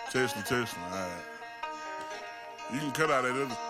Testing. All right. You can cut out that other